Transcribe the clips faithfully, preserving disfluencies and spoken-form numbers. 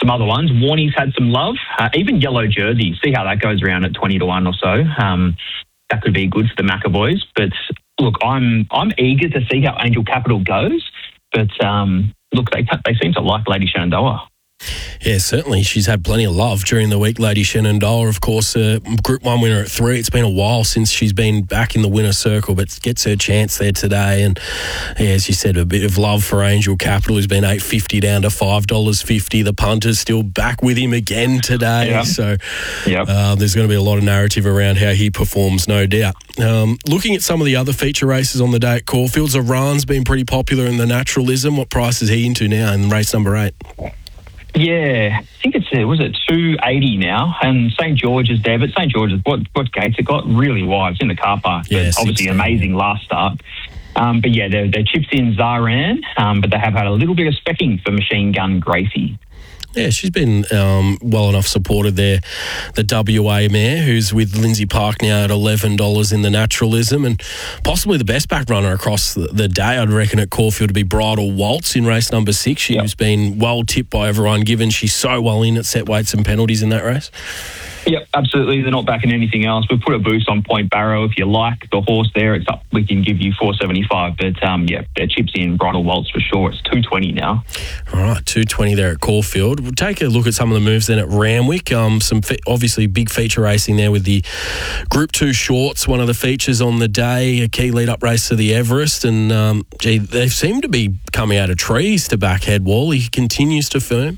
some other ones. Warnie's had some love. Uh, even Yellow Jersey. See how that goes around at twenty to one or so. Um, that could be good for the McAvoys. But look, I'm I'm eager to see how Angel Capital goes. But um, look, they they seem to like Lady Shenandoah. Yeah, certainly. She's had plenty of love during the week, Lady Shenandoah. Of course, uh, Group one winner at three. It's been a while since she's been back in the winner's circle, but gets her chance there today. And yeah, as you said, a bit of love for Angel Capital, who's been eight fifty down to five dollars fifty. The punter's still back with him again today. Yeah. So yep. uh, there's going to be a lot of narrative around how he performs, no doubt. Um, looking at some of the other feature races on the day at Caulfield, Iran's been pretty popular in the naturalism. What price is he into now in race number eight? Yeah, I think it's, uh, was it two eighty now? And Saint George is there, but Saint George's, what, what gates it got? Really wide. It's in the car park. Yeah, but obviously sixteen. Amazing last start. Um, but yeah, they're, they're chips in Zaran, um, but they have had a little bit of specking for Machine Gun Gracie. Yeah, she's been um, well enough supported there. The W A mare, who's with Lindsay Park now at eleven dollars in the naturalism, and possibly the best back runner across the, the day, I'd reckon, at Caulfield to be Bridal Waltz in race number six. She's yep. been well tipped by everyone, given she's so well in at set weights and penalties in that race. Yep, absolutely. They're not backing anything else. We've put a boost on Point Barrow. If you like the horse there, it's up. We can give you four seventy-five. But um, yeah, they're chips in Bridal Waltz for sure. It's two twenty now. All right, two twenty there at Caulfield. We'll take a look at some of the moves then at Randwick. Um, some fe- obviously big feature racing there with the Group Two Shorts, one of the features on the day, a key lead-up race to the Everest. And um, gee, they seem to be coming out of trees to back Headwall. He continues to firm.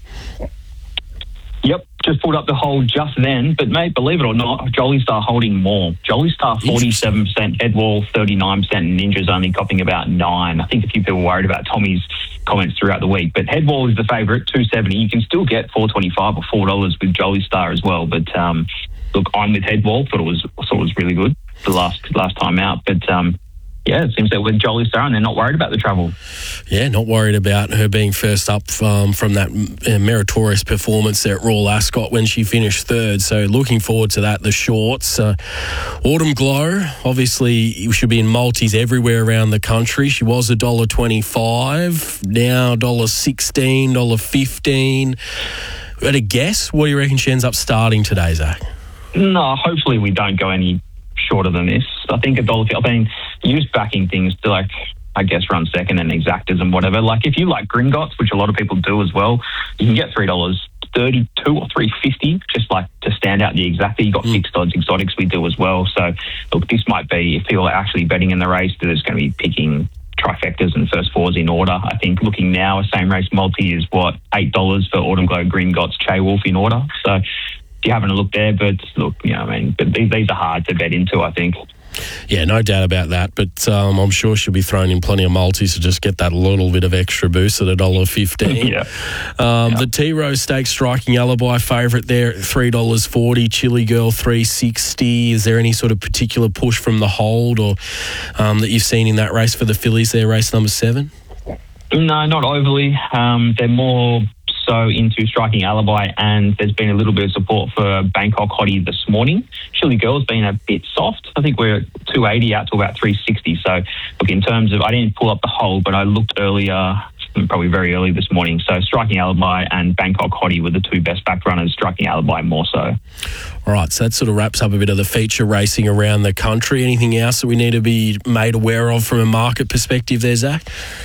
Yep, just pulled up the hold just then. But, mate, believe it or not, Jolly Star holding more. Jolly Star forty-seven percent, Headwall thirty-nine percent, and Ninja's only copying about nine. I think a few people worried about Tommy's comments throughout the week. But Headwall is the favourite, two seventy. You can still get four twenty-five or four dollars with Jolly Star as well. But, um, look, I'm with Headwall. Thought it was thought it was really good the last last time out. But, um, yeah, it seems that with Jolly Star and they're not worried about the travel. Yeah, not worried about her being first up um, from that uh, meritorious performance there at Royal Ascot when she finished third. So looking forward to that. The shorts. Uh, Autumn Glow, obviously should be in multis everywhere around the country. She was one dollar twenty-five, now one dollar sixteen, one dollar fifteen. At a guess, what do you reckon she ends up starting today, Zach? No, hopefully we don't go any shorter than this. I think a dollar. I mean, use backing things to, like, I guess run second and exactas and whatever. Like if you like Gringotts, which a lot of people do as well, you can get three dollars thirty-two or three fifty, just like to stand out the exacta. You got mm. fixed odds exotics we do as well. So look, this might be, if you're actually betting in the race, that it's going to be picking trifectas and first fours in order. I think looking now, a same race multi is what, eight dollars for Autumn Glow, Gringotts, Che Wolf in order. So you're having a look there, but look, you know, I mean, but these, these are hard to bet into, I think. Yeah, no doubt about that, but um, I'm sure she'll be throwing in plenty of multis to just get that little bit of extra boost at one dollar fifteen. yeah. Um, yeah. The T-Rose Stakes Striking Alibi favourite there at three dollars forty, Chili Girl three sixty. Is there any sort of particular push from the hold or um, that you've seen in that race for the fillies there, race number seven? No, not overly. Um, they're more so into Striking Alibi, and there's been a little bit of support for Bangkok Hottie this morning. Chili Girl's been a bit soft. I think we're at two eighty out to about three sixty. So, look, in terms of, I didn't pull up the whole, but I looked earlier, probably very early this morning. So, Striking Alibi and Bangkok Hottie were the two best back runners, Striking Alibi more so. All right, so that sort of wraps up a bit of the feature racing around the country. Anything else that we need to be made aware of from a market perspective there, Zach?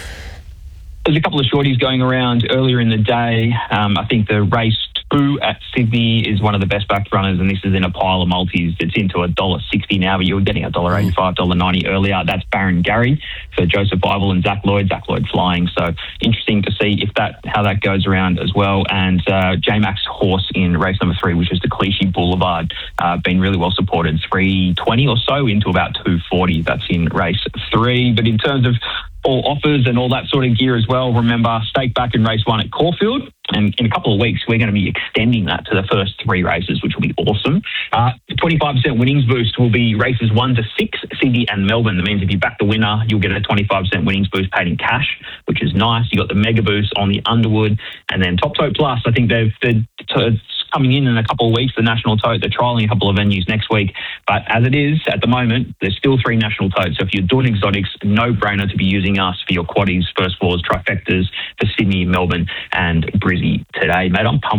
There's a couple of shorties going around earlier in the day. Um, I think the race two at Sydney is one of the best back runners, and this is in a pile of multis. It's into one dollar sixty now, but you were getting one dollar eighty-five, one dollar ninety earlier. That's Baron Gary for Joseph Bible and Zach Lloyd. Zach Lloyd flying. So interesting to see if that how that goes around as well. And uh, J-Max horse in race number three, which is the Clichy Boulevard, uh, been really well supported. three twenty or so into about two forty. That's in race three. But in terms of all offers and all that sort of gear as well, remember, stake back in race one at Caulfield. And in a couple of weeks, we're going to be extending that to the first three races, which will be awesome. Uh, twenty-five percent winnings boost will be races one to six, Sydney and Melbourne. That means if you back the winner, you'll get a twenty-five percent winnings boost paid in cash, which is nice. You got the mega boost on the Underwood, and then Top Tote Plus. I think they've, they're t- coming in in a couple of weeks, the National Tote. They're trialling a couple of venues next week. But as it is, at the moment, there's still three National Totes. So if you're doing exotics, no-brainer to be using us for your quaddies, first fours, trifectas for Sydney, Melbourne and Brizzy today. Mate, I'm pumped.